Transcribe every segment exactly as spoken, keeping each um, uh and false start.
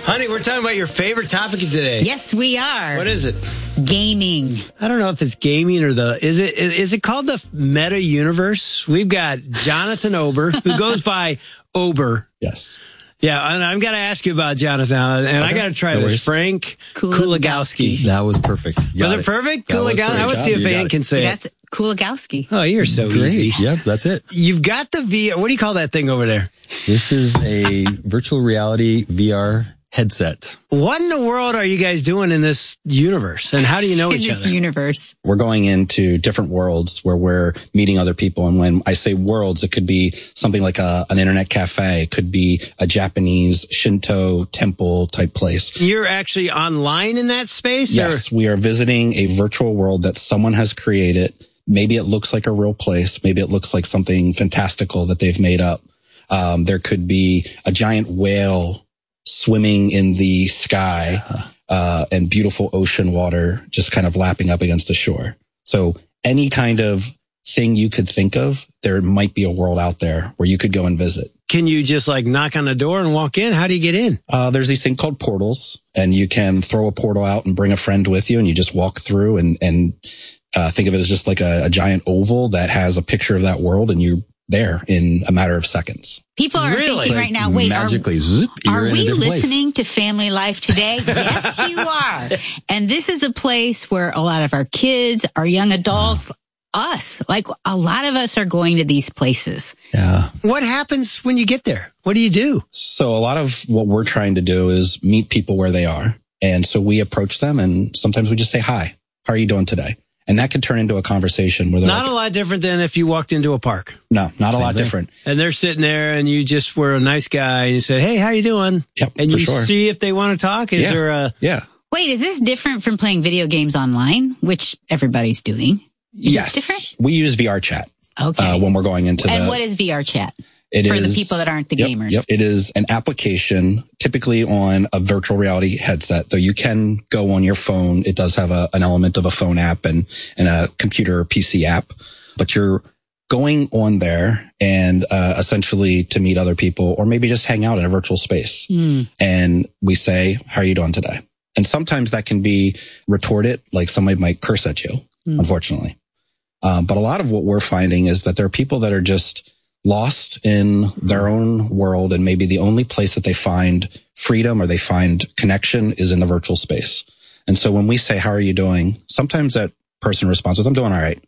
Honey, we're talking about your favorite topic of today. Yes, we are. What is it? Gaming. I don't know if it's gaming or the, is it, is it called the meta universe? We've got Jonathan Ober, who goes by Ober. Yes. Yeah, and I've got to ask you about Jonathan, and okay. I got to try no this. Worries. Frank Kulagowski. That was perfect. Was it, it perfect? Kulagowski? I would see if Ann can say that's it. Kulagowski. Oh, you're so Great. easy. Yep, that's it. You've got the V R. What do you call that thing over there? This is a virtual reality V R headset. What in the world are you guys doing in this universe? And how do you know in each this other? universe. We're going into different worlds where we're meeting other people. And when I say worlds, it could be something like a, an internet cafe. It could be a Japanese Shinto temple type place. You're actually online in that space? Yes, or? We are visiting a virtual world that someone has created. Maybe it looks like a real place. Maybe it looks like something fantastical that they've made up. Um, there could be a giant whale swimming in the sky, uh, and beautiful ocean water just kind of lapping up against the shore. So any kind of thing you could think of, there might be a world out there where you could go and visit. Can you just like knock on the door and walk in? How do you get in? Uh, there's these things called portals, and you can throw a portal out and bring a friend with you, and you just walk through and, and, uh, think of it as just like a, a giant oval that has a picture of that world, and you're there in a matter of seconds. People are really? thinking right now, wait, magically, are, zip, are we listening place. to Family Life today? Yes, you are. And this is a place where a lot of our kids, our young adults, uh, us, like a lot of us are going to these places. Yeah. What happens when you get there? What do you do? So a lot of what we're trying to do is meet people where they are. And so we approach them, and sometimes we just say, hi, how are you doing today? And that could turn into a conversation where they're not like, a lot different than if you walked into a park. No, not a lot thing. different. And they're sitting there, and you just were a nice guy, and you said, hey, how you doing? Yep, and for you sure. see if they want to talk. Is yeah. there a... Yeah. Wait, is this different from playing video games online, which everybody's doing? Is yes. this different? We use V R chat. Okay. Uh, when we're going into and the... And what is V R chat? It for is, the people that aren't the yep, gamers. Yep. It is an application typically on a virtual reality headset, though you can go on your phone. It does have a, an element of a phone app and, and a computer or P C app, but you're going on there and uh, essentially to meet other people or maybe just hang out in a virtual space. Mm. And we say, how are you doing today? And sometimes that can be retorted, like somebody might curse at you, mm. unfortunately. Um, but a lot of what we're finding is that there are people that are just lost in their own world, and maybe the only place that they find freedom or they find connection is in the virtual space. And so when we say, how are you doing? Sometimes that person responds with, I'm doing all right.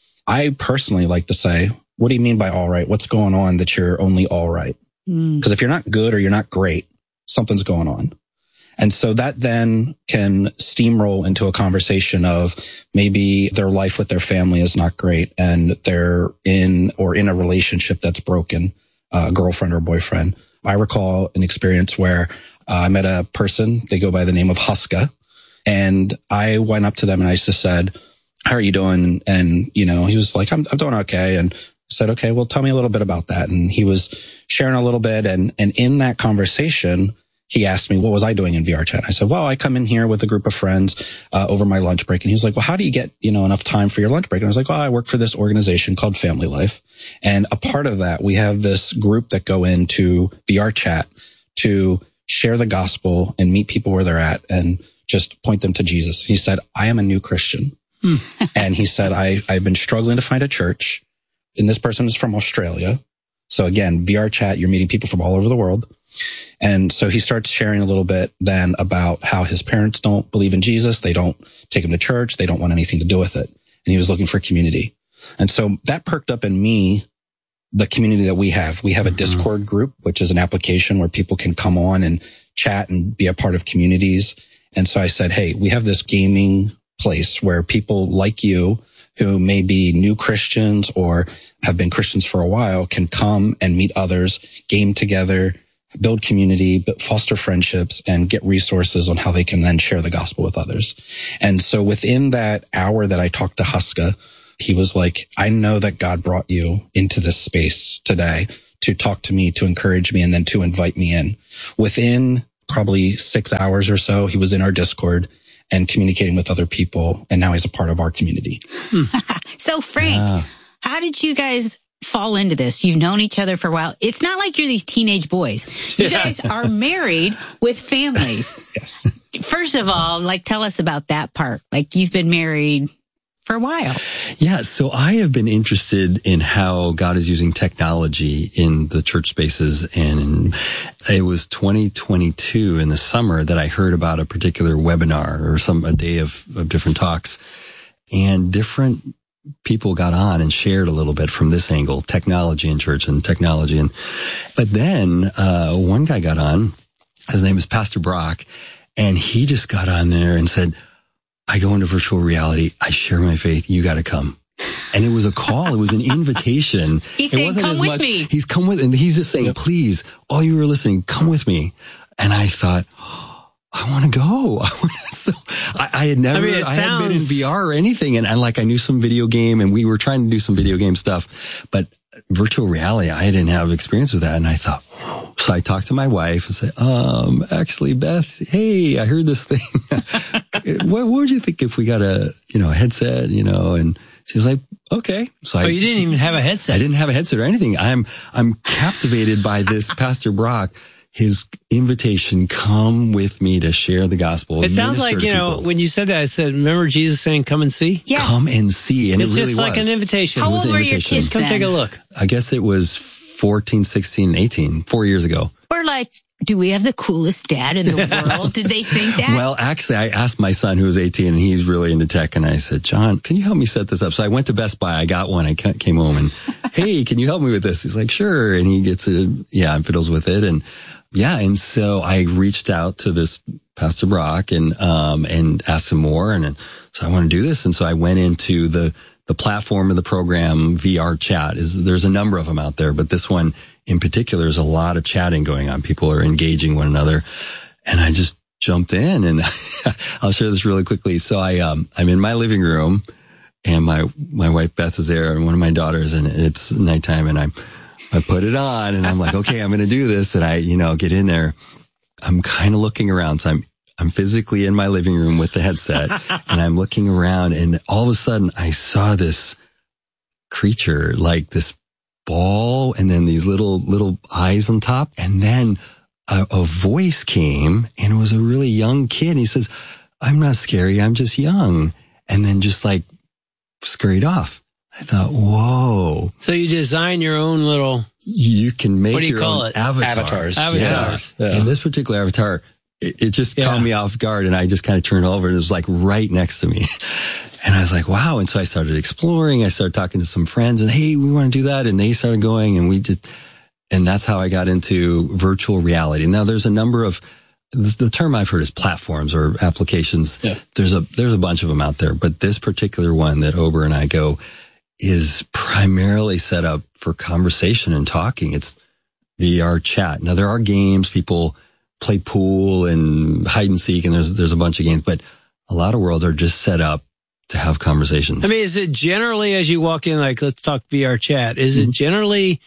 I personally like to say, what do you mean by all right? What's going on that you're only all right? Because mm. if you're not good or you're not great, something's going on. And so that then can steamroll into a conversation of maybe their life with their family is not great and they're in or in a relationship that's broken, uh, a girlfriend or boyfriend. I recall an experience where uh, I met a person, they go by the name of Huska, and I went up to them and I just said, how are you doing? And, you know, he was like, I'm, I'm doing okay. And I said, okay, well, tell me a little bit about that. And he was sharing a little bit. And, and in that conversation, he asked me, what was I doing in V R chat? I said, well, I come in here with a group of friends uh, over my lunch break. And he was like, well, how do you get, you know, enough time for your lunch break? And I was like, well, I work for this organization called Family Life. And a part of that, we have this group that go into V R chat to share the gospel and meet people where they're at and just point them to Jesus. He said, I am a new Christian. Hmm. And he said, I, I've been struggling to find a church. And this person is from Australia. So again, V R chat, you're meeting people from all over the world. And so he starts sharing a little bit then about how his parents don't believe in Jesus. They don't take him to church. They don't want anything to do with it. And he was looking for community. And so that perked up in me the community that we have. We have a Discord group, which is an application where people can come on and chat and be a part of communities. And so I said, hey, we have this gaming place where people like you who may be new Christians or have been Christians for a while can come and meet others, game together, build community, but foster friendships and get resources on how they can then share the gospel with others. And so within that hour that I talked to Huska, he was like, I know that God brought you into this space today to talk to me, to encourage me, and then to invite me in. Within probably six hours or so, he was in our Discord and communicating with other people. And now he's a part of our community. So Frank, yeah. How did you guys fall into this. You've known each other for a while. It's not like you're these teenage boys. You Yeah. guys are married with families. Yes. First of all, like, tell us about that part. Like, you've been married for a while. Yeah, so I have been interested in how God is using technology in the church spaces, and in, it was twenty twenty-two in the summer that I heard about a particular webinar or some a day of, of different talks, and different people got on and shared a little bit from this angle, technology in church and technology. And but then uh one guy got on, his name is Pastor Brock, and he just got on there and said, I go into virtual reality. I share my faith. You got to come. And it was a call. It was an invitation. He's it saying, wasn't come as with much, me. He's come with, and he's just saying, Yep. please, all you who are listening, come with me. And I thought, oh, I want to go. I want to, so I, I had never, I mean, it I hadn't been in sounds- V R or anything. And, and like, I knew some video game, and we were trying to do some video game stuff, but virtual reality, I didn't have experience with that. And I thought, so I talked to my wife and said, um, actually, Beth, hey, I heard this thing. what, what would you think if we got a, you know, a headset, you know? And she's like, okay. So I, Oh, you didn't even have a headset. I didn't have a headset or anything. I'm, I'm captivated by this Pastor Brock, his invitation, come with me to share the gospel. It sounds minister like, to you know, people. when you said that, I said, remember Jesus saying, come and see? Yeah. Come and see. And It's it really just like was. an invitation. How was old an were your invitation. kids Come then? take a look. I guess it was fourteen, sixteen, eighteen, four years ago. We're like, do we have the coolest dad in the world? Did they think that? Well, actually, I asked my son who was eighteen, and he's really into tech, and I said, John, can you help me set this up? So I went to Best Buy. I got one. I ca- came home and, hey, can you help me with this? He's like, sure. And he gets it. Yeah, and fiddles with it. And yeah. And so I reached out to this Pastor Brock and, um, and asked him more. And, and so I want to do this. And so I went into the, the platform of the program, V R Chat. Is there's a number of them out there, but this one in particular is a lot of chatting going on. People are engaging one another, and I just jumped in, and I'll share this really quickly. So I, um, I'm in my living room, and my my wife Beth is there, and one of my daughters, and it's nighttime, and I'm I put it on, and I'm like, okay, I'm going to do this, and I, you know, get in there. I'm kind of looking around, so I'm. I'm physically in my living room with the headset, and I'm looking around, and all of a sudden I saw this creature, like this ball, and then these little, little eyes on top. And then a, a voice came, and it was a really young kid. And he says, I'm not scary. I'm just young. And then just like scurried off. I thought, whoa, So you design your own little, you can make What do you your call own it? avatar. Avatars. Avatars. Yeah. Yeah. And this particular avatar, it, it just Yeah. caught me off guard, and I just kind of turned over, and it was like right next to me. And I was like, wow. And so I started exploring. I started talking to some friends, and hey, we want to do that. And they started going, and we did. And that's how I got into virtual reality. Now there's a number of, the term I've heard is platforms or applications. Yeah. There's a, there's a bunch of them out there, but this particular one that Ober and I go is primarily set up for conversation and talking. It's V R chat. Now there are games, people play pool and hide and seek, and there's, there's a bunch of games, but a lot of worlds are just set up to have conversations. I mean, is it generally as you walk in, like, let's talk V R chat, is Mm-hmm. it generally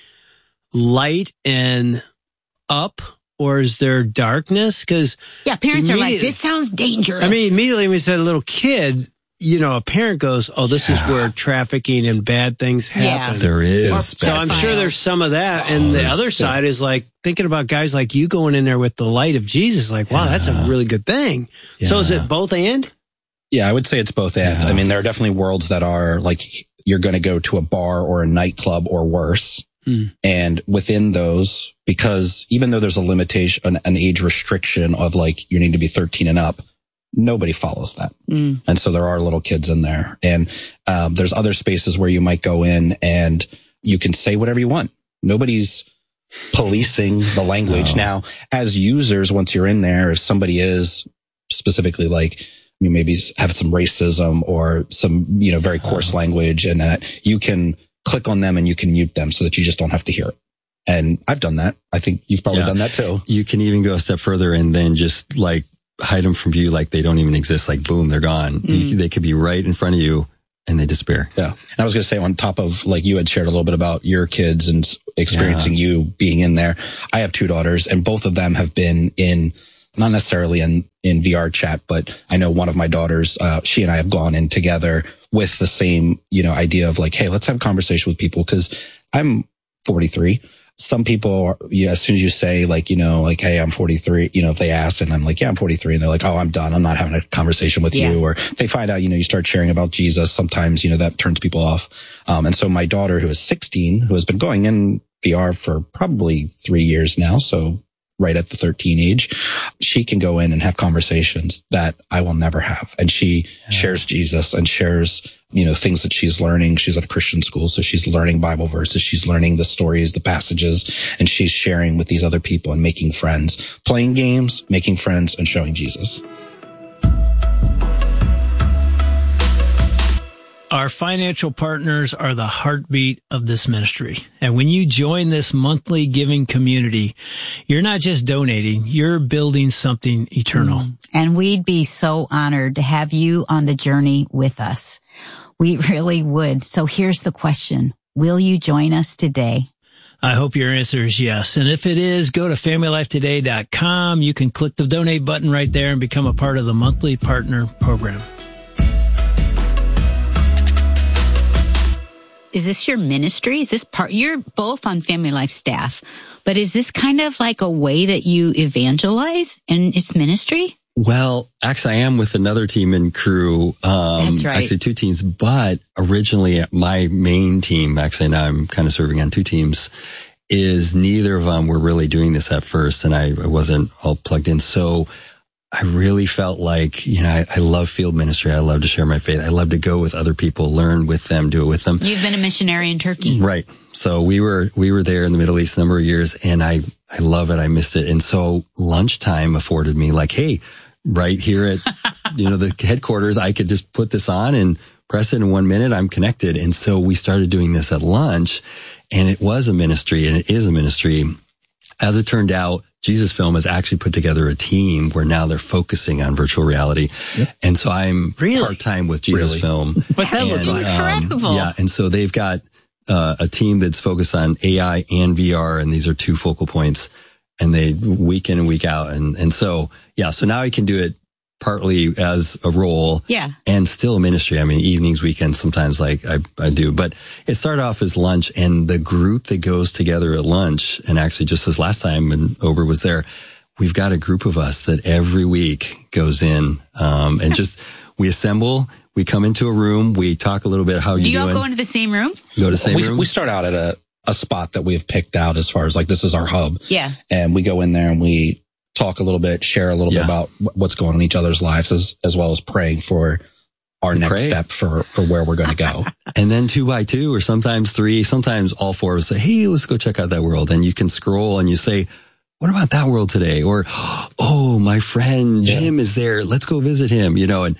light and up, or is there darkness? Because, yeah, parents are like, immediate- this sounds dangerous. I mean, immediately when we said a little kid, you know, a parent goes, oh, this is where trafficking and bad things Yeah. happen. there is. Or- So I'm pedophiles. sure there's some of that. Oh, And the there's- other side is like thinking about guys like you going in there with the light of Jesus. Like, wow, that's a really good thing. So is Yeah. it both and? Yeah, I would say it's both and. Yeah. I mean, there are definitely worlds that are like you're going to go to a bar or a nightclub or worse. Hmm. And within those, because even though there's a limitation, an, an age restriction of like you need to be thirteen and up, nobody follows that. Mm. And so there are little kids in there. And um, there's other spaces where you might go in and you can say whatever you want. Nobody's policing the language. No. Now, as users, once you're in there, if somebody is specifically like, you maybe have some racism or some, you know, very coarse language, and that you can click on them and you can mute them so that you just don't have to hear it. And I've done that. I think you've probably Yeah. done that too. You can even go a step further and then just like hide them from view, like they don't even exist. Like boom, they're gone. Mm. You, they could be right in front of you and they disappear. Yeah. And I was going to say on top of like you had shared a little bit about your kids and s- experiencing you being in there. I have two daughters and both of them have been in, not necessarily in, in V R chat, but I know one of my daughters, uh, she and I have gone in together with the same, you know, idea of like, hey, let's have a conversation with people. Cause I'm forty-three. Some people, are, yeah, as soon as you say like, you know, like, hey, I'm forty-three, you know, if they ask and I'm like, yeah, I'm forty-three. And they're like, oh, I'm done. I'm not having a conversation with yeah. you. Or they find out, you know, you start sharing about Jesus. Sometimes, you know, that turns people off. Um, and so my daughter, who is sixteen, who has been going in V R for probably three years now. So right at the thirteen age, she can go in and have conversations that I will never have. And she yeah. shares Jesus and shares, you know, things that she's learning. She's at a Christian school, so she's learning Bible verses. She's learning the stories, the passages, and she's sharing with these other people and making friends, playing games, making friends, and showing Jesus. Our financial partners are the heartbeat of this ministry. And when you join this monthly giving community, you're not just donating, you're building something eternal. Mm. And we'd be so honored to have you on the journey with us. We really would. So here's the question. Will you join us today? I hope your answer is yes. And if it is, go to family life today dot com. You can click the donate button right there and become a part of the monthly partner program. Is this your ministry? Is this part, you're both on Family Life staff, but is this kind of like a way that you evangelize in its ministry? Well, actually, I am with another team and crew. Um, That's right. Actually, two teams, but originally my main team, actually now I'm kind of serving on two teams, is neither of them were really doing this at first, and I, I wasn't all plugged in. So I really felt like, you know, I, I love field ministry. I love to share my faith. I love to go with other people, learn with them, do it with them. You've been a missionary in Turkey. Right. So we were, we were there in the Middle East a number of years, and I, I love it. I missed it. And so lunchtime afforded me like, hey, right here at, you know, the headquarters, I could just put this on and press it in one minute. I'm connected. And so we started doing this at lunch, and it was a ministry, and it is a ministry. As it turned out, Jesus Film has actually put together a team where now they're focusing on virtual reality. Yep. And so I'm really? part-time with Jesus really? Film. What's that look like? Incredible. Um, yeah. And so they've got uh, a team that's focused on A I and V R, and these are two focal points, and they week in and week out. And, and so, yeah, so now I can do it partly as a role, yeah, and still a ministry. I mean, evenings, weekends, sometimes like I, I do, but it started off as lunch, and the group that goes together at lunch, and actually just this last time when Ober was there, we've got a group of us that every week goes in, um, and just, we assemble, we come into a room, we talk a little bit how you do you doing. all go into the same room? Go to the same we, room. We start out at a, a spot that we have picked out as far as like, this is our hub. Yeah. And we go in there and we talk a little bit, share a little yeah. bit about what's going on in each other's lives, as, as well as praying for our next Pray. step for, for where we're going to go. And then two by two, or sometimes three, sometimes all four of us say, hey, let's go check out that world. And you can scroll and you say, what about that world today? Or, oh, my friend Jim yeah. is there. Let's go visit him, you know, and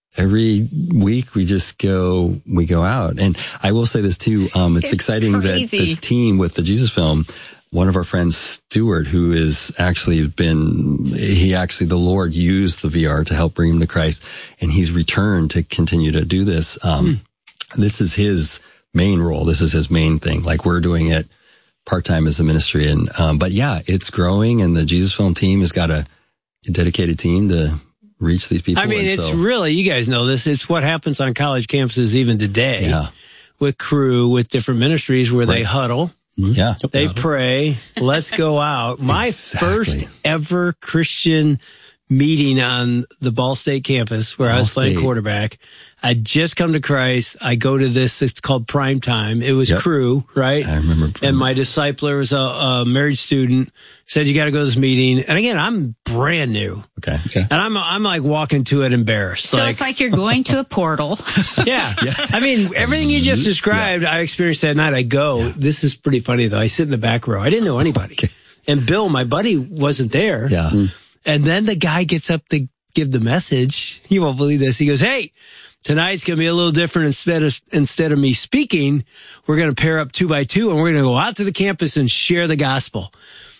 every week we just go, we go out. And I will say this too. Um, it's, it's exciting crazy. that this team with the Jesus Film, one of our friends, Stuart, who is actually been, he actually, the Lord used the V R to help bring him to Christ, and he's returned to continue to do this. Um, hmm. This is his main role. This is his main thing. Like, we're doing it part-time as a ministry. And, um, but yeah, it's growing, and the Jesus Film team has got a dedicated team to reach these people. I mean, it's so, really, you guys know this, it's what happens on college campuses even today yeah. with crew, with different ministries where right. they huddle. Yeah. They pray. Let's go out. My exactly. first ever Christian meeting on the Ball State campus where Ball I was playing State. quarterback. I'd just come to Christ. I go to this, it's called Prime Time. It was yep. crew, right? I remember. And my discipler was a, a married student, said, you got to go to this meeting. And again, I'm brand new. Okay. okay. And I'm, I'm like walking to it embarrassed. So like, it's like you're going to a portal. yeah. yeah. I mean, everything you just described, yeah. I experienced that night. I go, yeah. this is pretty funny though. I sit in the back row. I didn't know anybody. Okay. And Bill, my buddy, wasn't there. Yeah. Mm. And then the guy gets up to give the message. You won't believe this. He goes, hey, tonight's going to be a little different. Instead of, instead of me speaking, we're going to pair up two by two, and we're going to go out to the campus and share the gospel.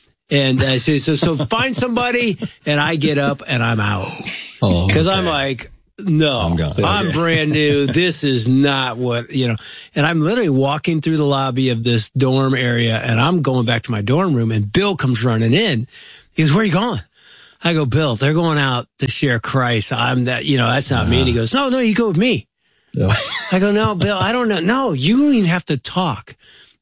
And I say, so, so find somebody, and I get up and I'm out. Oh, Cause okay. I'm like, no, I'm, gone. I'm brand new. This is not what, you know, and I'm literally walking through the lobby of this dorm area, and I'm going back to my dorm room, and Bill comes running in. He goes, where are you going? I go, Bill, they're going out to share Christ. I'm that, you know, that's not uh, me. And he goes, no, no, you go with me. Yeah. I go, no, Bill, I don't know. No, you don't even have to talk.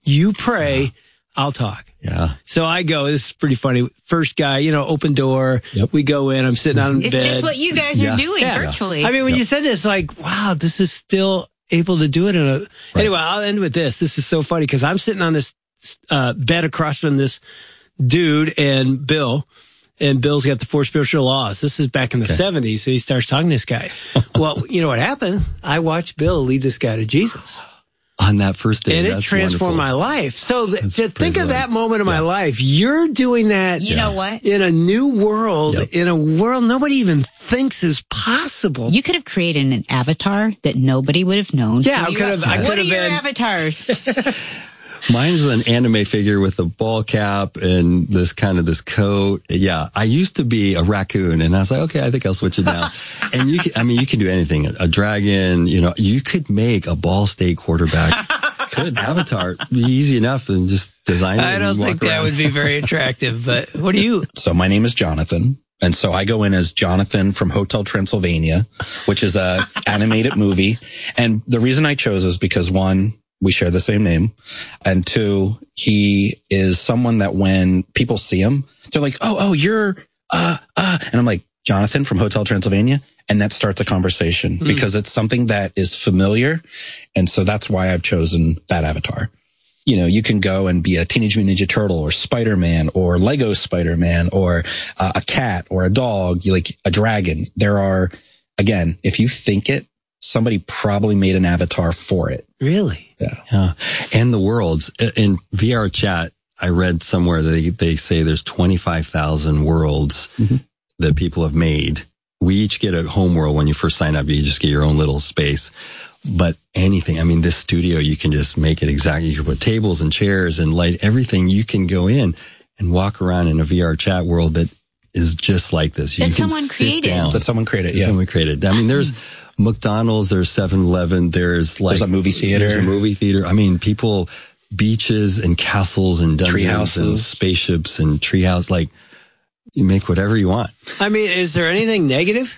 You pray, I'll talk. Yeah. So I go, this is pretty funny. First guy, you know, open door. Yep. We go in. I'm sitting on the It's bed. just what you guys Yeah. are doing Yeah. virtually. I mean, when Yep. you said this, like, wow, this is still able to do it in a. Right. Anyway, I'll end with this. This is so funny because I'm sitting on this uh, bed across from this dude and Bill, and Bill's got the four spiritual laws. This is back in the okay. seventies. So he starts talking to this guy. Well, you know what happened? I watched Bill lead this guy to Jesus. On that first day. And it that's transformed wonderful. my life. So th- to think of Lord. that moment of yeah. my life, you're doing that. You know what? In a new world, Yep. in a world nobody even thinks is possible. You could have created an avatar that nobody would have known. Yeah, Who I you could are. have- I What could are have your been- avatars? Mine's an anime figure with a ball cap and this kind of this coat. Yeah. I used to be a raccoon and I was like, okay, I think I'll switch it now. And you can, I mean, you can do anything. A dragon, you know, you could make a Ball State quarterback. Good avatar. Be easy enough and just design it. I don't and walk think that around. would be very attractive, but what do you? So my name is Jonathan. And so I go in as Jonathan from Hotel Transylvania, which is a animated movie. And the reason I chose is because one, we share the same name. And two, he is someone that when people see him, they're like, oh, oh, you're, uh, uh, and I'm like, Jonathan from Hotel Transylvania. And that starts a conversation mm. because it's something that is familiar. And so that's why I've chosen that avatar. You know, you can go and be a Teenage Mutant Ninja Turtle or Spider-Man or Lego Spider-Man or uh, a cat or a dog, like a dragon. There are, again, if you think it, somebody probably made an avatar for it. Really? Yeah. Yeah. And the worlds in V R chat, I read somewhere that they, they say there's twenty-five thousand worlds mm-hmm. that people have made. We each get a home world when you first sign up. You just get your own little space. But anything, I mean, this studio, you can just make it exactly. You can put tables and chairs and light everything. You can go in and walk around in a V R chat world that is just like this. You that can someone sit created. down. That someone created, yeah. Someone created. I mean, there's McDonald's, there's seven eleven, there's like. There's a movie theater. There's a movie theater. I mean, people, beaches and castles and dungeons tree houses and spaceships and treehouse. Like, you make whatever you want. I mean, is there anything negative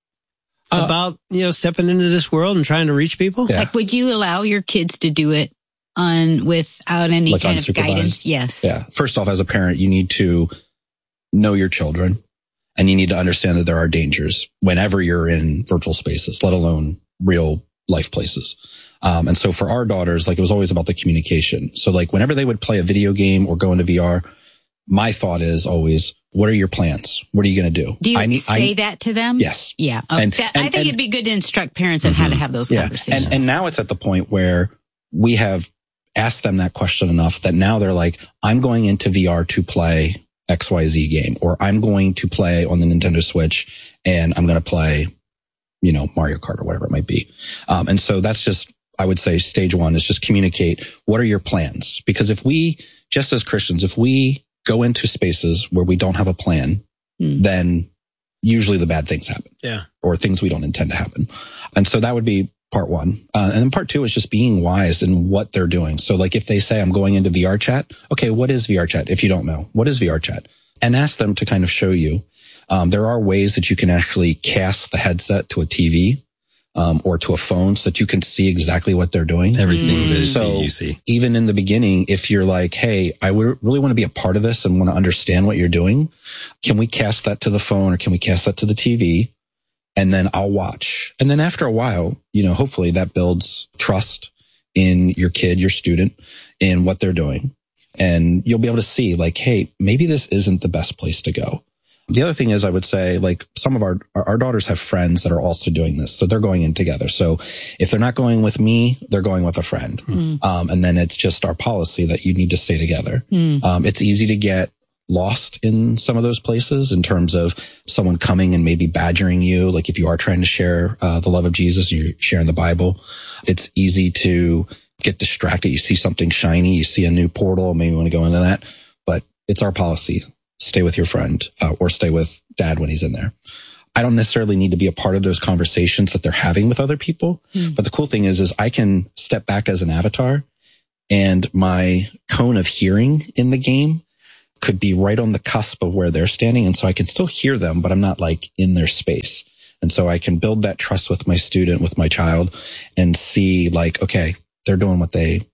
uh, about, you know, stepping into this world and trying to reach people? Yeah. Like, would you allow your kids to do it on without any like kind of unsupervised? guidance? Yes. Yeah. First off, as a parent, you need to know your children and you need to understand that there are dangers whenever you're in virtual spaces, let alone real life places. Um, and so for our daughters, like it was always about the communication. So like whenever they would play a video game or go into V R, my thought is always, what are your plans? What are you going to do? Do you I need, say I, that to them? Yes. Yeah. Okay. And- That- and- I think and- it'd be good to instruct parents on mm-hmm. how to have those yeah. conversations. And, and now it's at the point where we have asked them that question enough that now they're like, I'm going into V R to play X Y Z game, or I'm going to play on the Nintendo Switch and I'm going to play, you know, Mario Kart or whatever it might be. Um, and so that's just, I would say stage one is just communicate. What are your plans? Because if we, just as Christians, if we go into spaces where we don't have a plan, mm. then usually the bad things happen. Yeah. Or things we don't intend to happen. And so that would be part one. Uh, and then part two is just being wise in what they're doing. So like if they say I'm going into V R chat, okay, what is V R chat? If you don't know, what is V R chat? And ask them to kind of show you. Um, there are ways that you can actually cast the headset to a T V. Um, or to a phone so that you can see exactly what they're doing. Everything mm. that so you see. Even in the beginning, if you're like, hey, I w- really want to be a part of this and want to understand what you're doing, can we cast that to the phone or can we cast that to the T V? And then I'll watch. And then after a while, you know, hopefully that builds trust in your kid, your student, in what they're doing. And you'll be able to see like, hey, maybe this isn't the best place to go. The other thing is I would say like some of our, our daughters have friends that are also doing this. So they're going in together. So if they're not going with me, they're going with a friend. Mm. Um, and then it's just our policy that you need to stay together. Mm. Um, it's easy to get lost in some of those places in terms of someone coming and maybe badgering you. Like if you are trying to share uh, the love of Jesus, you're sharing the Bible. It's easy to get distracted. You see something shiny, you see a new portal, maybe you want to go into that, but it's our policy. Stay with your friend uh, or stay with dad when he's in there. I don't necessarily need to be a part of those conversations that they're having with other people. Mm. But the cool thing is, is I can step back as an avatar and my cone of hearing in the game could be right on the cusp of where they're standing. And so I can still hear them, but I'm not like in their space. And so I can build that trust with my student, with my child and see like, okay, they're doing what they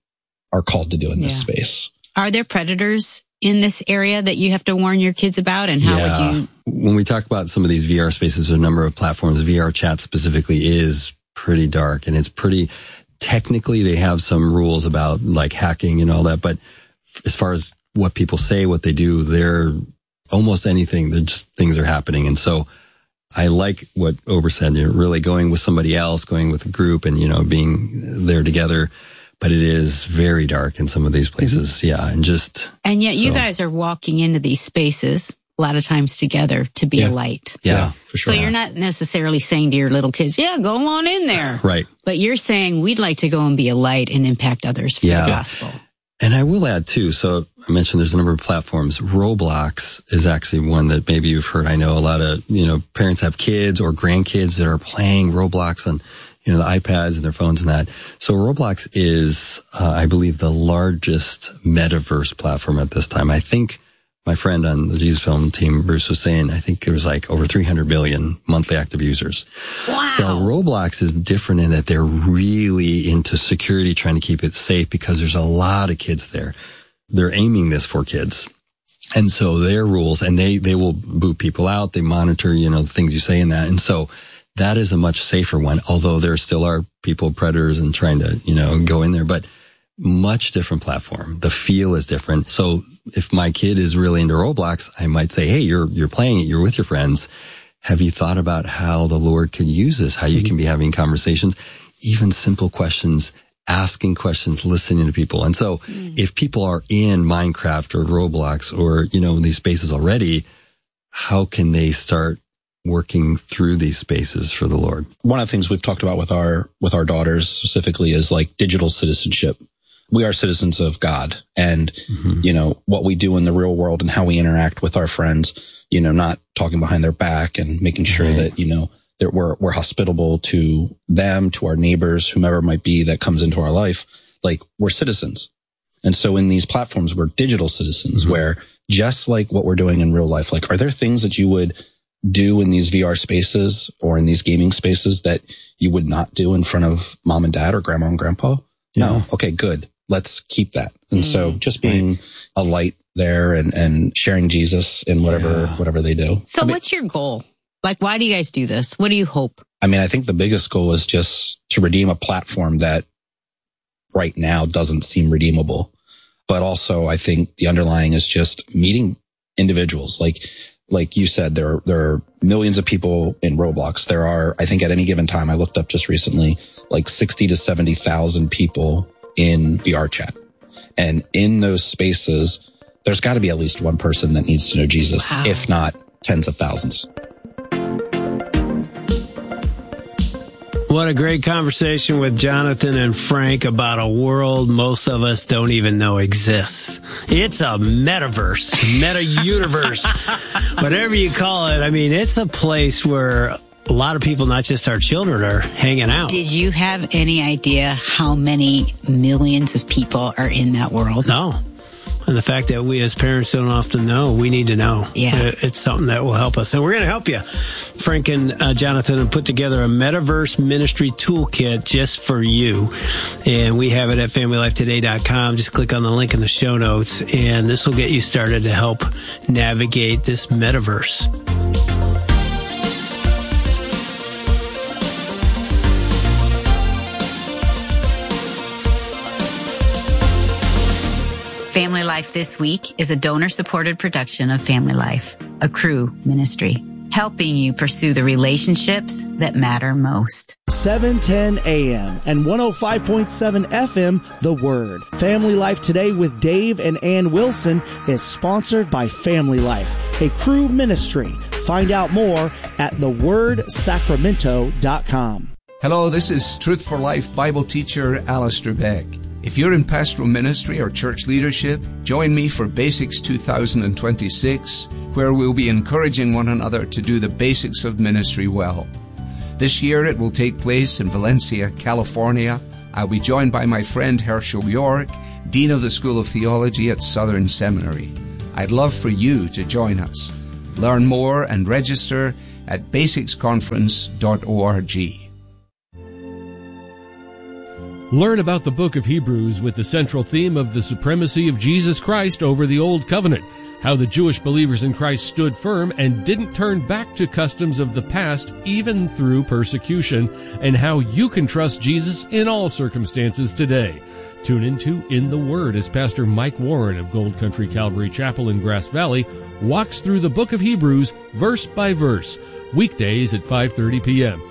are called to do in this Yeah. space. Are there predators in this area that you have to warn your kids about? And how Yeah. would you? When we talk about some of these V R spaces, a number of platforms, V R chat specifically is pretty dark, and it's pretty, technically they have some rules about like hacking and all that. But as far as what people say, what they do, they're almost anything. They're just things are happening. And so I like what Ober said, you're really going with somebody else, going with a group and, you know, being there together. But it is very dark in some of these places. Mm-hmm. Yeah. And just. And yet you so. guys are walking into these spaces a lot of times together to be Yeah. a light. Yeah, Yeah, for sure. So you're not necessarily saying to your little kids, yeah, go on in there. Right. But you're saying we'd like to go and be a light and impact others for Yeah. the gospel. And I will add too, so I mentioned there's a number of platforms. Roblox is actually one that maybe you've heard. I know a lot of, you know, parents have kids or grandkids that are playing Roblox on, you know, the iPads and their phones and that. So Roblox is, uh, I believe, the largest metaverse platform at this time. I think my friend on the Jesus Film team, Bruce, was saying, I think there was like over three hundred billion monthly active users. Wow. So Roblox is different in that they're really into security, trying to keep it safe because there's a lot of kids there. They're aiming this for kids. And so their rules, and they, they will boot people out. They monitor, you know, the things you say in that. And so that is a much safer one, although there still are people, predators, and trying to, you know, go in there, but much different platform. The feel is different. So if my kid is really into Roblox, I might say, hey, you're, you're playing it. You're with your friends. Have you thought about how the Lord could use this? How you can be having conversations, even simple questions, asking questions, listening to people. And so mm. if people are in Minecraft or Roblox or, you know, these spaces already, how can they start working through these spaces for the Lord? One of the things we've talked about with our, with our daughters specifically is like digital citizenship. We are citizens of God, and, mm-hmm. you know, what we do in the real world and how we interact with our friends, you know, not talking behind their back and making sure right. that, you know, that we're, we're hospitable to them, to our neighbors, whomever it might be that comes into our life. Like, we're citizens. And so in these platforms, we're digital citizens mm-hmm. where just like what we're doing in real life, like, are there things that you would do in these V R spaces or in these gaming spaces that you would not do in front of mom and dad or grandma and grandpa? Yeah. No. Okay, good. Let's keep that. And mm, so just being right. a light there and, and sharing Jesus in whatever, yeah. whatever they do. So I mean, what's your goal? Like, why do you guys do this? What do you hope? I mean, I think the biggest goal is just to redeem a platform that right now doesn't seem redeemable. But also I think the underlying is just meeting individuals. Like, like you said, there are, there are millions of people in Roblox. There are, I think at any given time, I looked up just recently, like sixty to seventy thousand people in V R chat. And in those spaces, there's got to be at least one person that needs to know Jesus, wow. if not tens of thousands. What a great conversation with Jonathan and Frank about a world most of us don't even know exists. It's a metaverse, meta-universe, whatever you call it. I mean, it's a place where a lot of people, not just our children, are hanging out. Did you have any idea how many millions of people are in that world? No. And the fact that we as parents don't often know, we need to know. Yeah. It's something that will help us. And we're going to help you. Frank and uh, Jonathan have put together a Metaverse Ministry Toolkit just for you. And we have it at family life today dot com. Just click on the link in the show notes, and this will get you started to help navigate this metaverse. Family Life This Week is a donor-supported production of Family Life, a Cru ministry, helping you pursue the relationships that matter most. seven ten a.m. and one oh five point seven F M, The Word. Family Life Today with Dave and Ann Wilson is sponsored by Family Life, a Cru ministry. Find out more at the word sacramento dot com. Hello, this is Truth for Life Bible teacher Alistair Beck. If you're in pastoral ministry or church leadership, join me for Basics two thousand twenty-six, where we'll be encouraging one another to do the basics of ministry well. This year it will take place in Valencia, California. I'll be joined by my friend Herschel York, Dean of the School of Theology at Southern Seminary. I'd love for you to join us. Learn more and register at basics conference dot org. Learn about the book of Hebrews with the central theme of the supremacy of Jesus Christ over the Old Covenant, how the Jewish believers in Christ stood firm and didn't turn back to customs of the past even through persecution, and how you can trust Jesus in all circumstances today. Tune into In the Word as Pastor Mike Warren of Gold Country Calvary Chapel in Grass Valley walks through the book of Hebrews verse by verse, weekdays at five thirty p.m.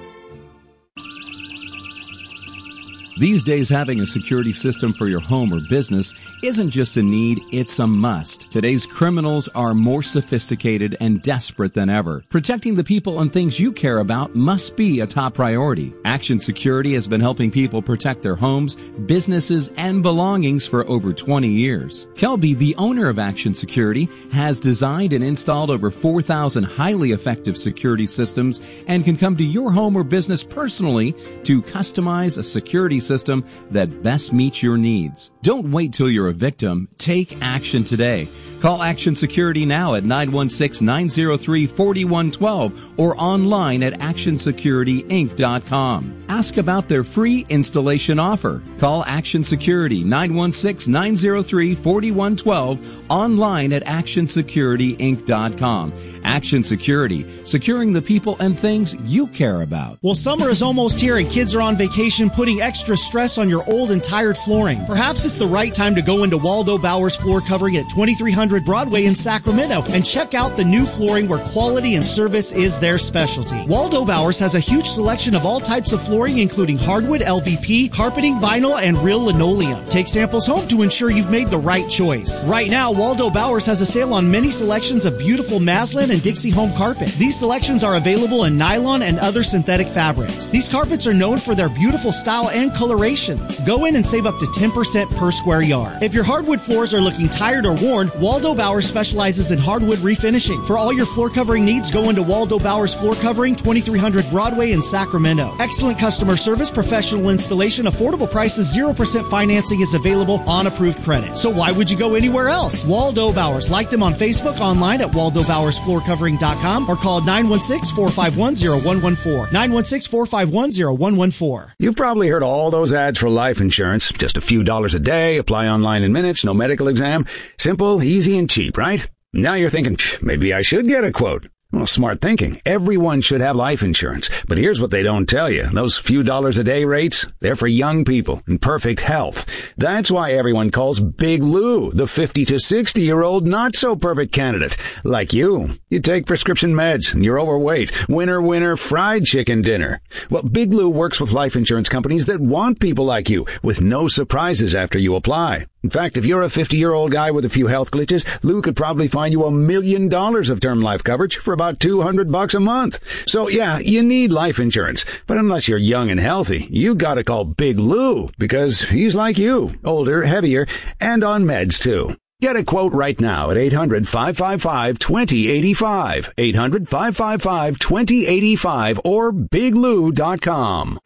These days, having a security system for your home or business isn't just a need, it's a must. Today's criminals are more sophisticated and desperate than ever. Protecting the people and things you care about must be a top priority. Action Security has been helping people protect their homes, businesses, and belongings for over twenty years. Kelby, the owner of Action Security, has designed and installed over four thousand highly effective security systems and can come to your home or business personally to customize a security system system that best meets your needs. Don't wait till you're a victim. Take action today. Call Action Security now at nine one six, nine zero three, four one one two or online at action security inc dot com. Ask about their free installation offer. Call Action Security nine one six, nine zero three, four one one two online at action security inc dot com. Action Security, securing the people and things you care about. Well, summer is almost here and kids are on vacation, putting extra stress on your old and tired flooring. Perhaps it's the right time to go into Waldo Bowers Floor Covering at twenty-three hundred Broadway in Sacramento and check out the new flooring where quality and service is their specialty. Waldo Bowers has a huge selection of all types of flooring, including hardwood, L V P, carpeting, vinyl, and real linoleum. Take samples home to ensure you've made the right choice. Right now, Waldo Bowers has a sale on many selections of beautiful Maslin and Dixie home carpet. These selections are available in nylon and other synthetic fabrics. These carpets are known for their beautiful style and colorations. Go in and save up to ten percent per square yard. If your hardwood floors are looking tired or worn, Waldo Bowers specializes in hardwood refinishing. For all your floor covering needs, go into Waldo Bowers Floor Covering, twenty-three hundred Broadway in Sacramento. Excellent customer service, professional installation, affordable prices, zero percent financing is available on approved credit. So why would you go anywhere else? Waldo Bowers. Like them on Facebook, online at waldo bowers floor covering dot com, or call nine one six, four five one, zero one one four. nine one six, four five one, zero one one four. You've probably heard all those ads for life insurance. Just a few dollars a day, apply online in minutes, no medical exam. Simple, easy, and cheap, right? Now you're thinking, maybe I should get a quote. Well, smart thinking. Everyone should have life insurance. But here's what they don't tell you. Those few dollars a day rates, they're for young people in perfect health. That's why everyone calls Big Lou the fifty to sixty year old not so perfect candidate. Like you. You take prescription meds and you're overweight. Winner, winner, fried chicken dinner. Well, Big Lou works with life insurance companies that want people like you with no surprises after you apply. In fact, if you're a fifty-year-old guy with a few health glitches, Lou could probably find you a million dollars of term life coverage for about two hundred bucks a month. So yeah, you need life insurance. But unless you're young and healthy, you gotta call Big Lou because he's like you, older, heavier, and on meds too. Get a quote right now at eight hundred, five five five, two zero eight five, eight hundred, five five five, two zero eight five, or big lou dot com.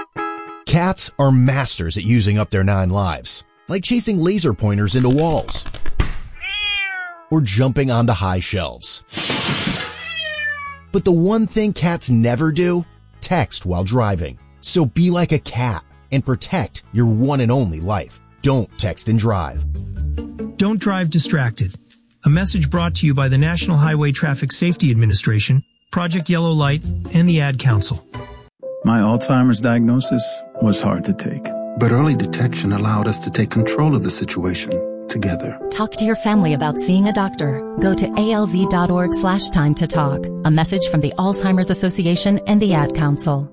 Cats are masters at using up their nine lives, like chasing laser pointers into walls or jumping onto high shelves. But the one thing cats never do, text while driving. So be like a cat and protect your one and only life. Don't text and drive. Don't drive distracted. A message brought to you by the National Highway Traffic Safety Administration, Project Yellow Light, and the Ad Council. My Alzheimer's diagnosis was hard to take, but early detection allowed us to take control of the situation together. Talk to your family about seeing a doctor. Go to alz.org slash time to talk. A message from the Alzheimer's Association and the Ad Council.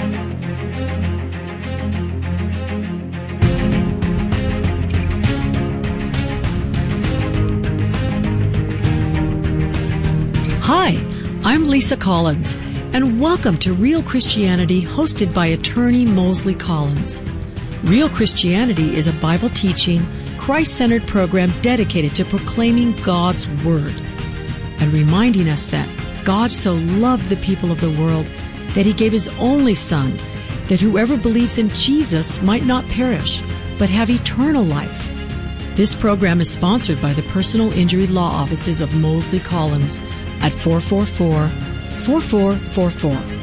Hi, I'm Lisa Collins, and welcome to Real Christianity, hosted by attorney Mosley Collins. Real Christianity is a Bible-teaching, Christ-centered program dedicated to proclaiming God's Word and reminding us that God so loved the people of the world that He gave His only Son, that whoever believes in Jesus might not perish, but have eternal life. This program is sponsored by the Personal Injury Law Offices of Mosley Collins at four four four, four four four four.